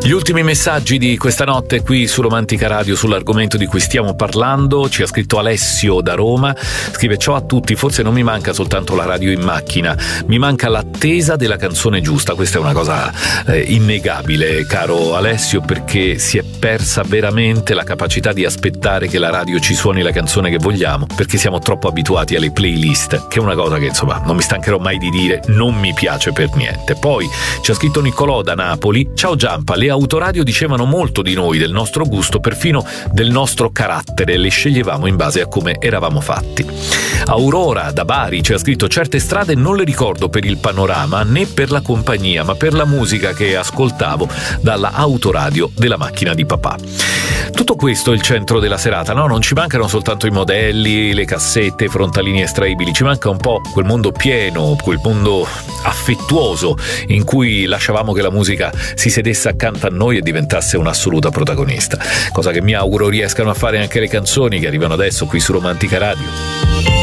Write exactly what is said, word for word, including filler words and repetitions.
Gli ultimi messaggi di questa notte qui su Romantica Radio sull'argomento di cui stiamo parlando. Ci ha scritto Alessio da Roma, scrive: ciao a tutti, forse non mi manca soltanto la radio in macchina, mi manca l'attesa della canzone giusta. Questa è una cosa eh, innegabile, caro Alessio, perché si è persa veramente la capacità di aspettare che la radio ci suoni la canzone che vogliamo, perché siamo troppo abituati alle playlist, che è una cosa che insomma non mi stancherò mai di dire, non mi piace per niente. Poi ci ha scritto Niccolò da Napoli: ciao Giampa, le autoradio dicevano molto di noi, del nostro gusto, perfino del nostro carattere, le sceglievamo in base a come eravamo fatti. Aurora da Bari ci ha scritto: certe strade non le ricordo per il panorama né per la compagnia, ma per la musica che ascoltavo dalla autoradio della macchina di papà. Tutto questo è il centro della serata, no? Non ci mancano soltanto i modelli, le cassette, i frontalini estraibili, ci manca un po' quel mondo pieno, quel mondo affettuoso in cui lasciavamo che la musica si sedesse accanto a noi e diventasse un'assoluta protagonista, cosa che mi auguro riescano a fare anche le canzoni che arrivano adesso qui su Romantica Radio.